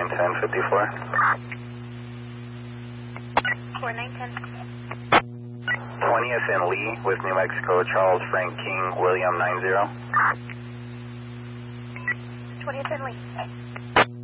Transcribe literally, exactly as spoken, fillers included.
nine ten fifty-four. four nine ten. twentieth and Lee with New Mexico, Charles Frank King, William nine zero. twentieth and Lee.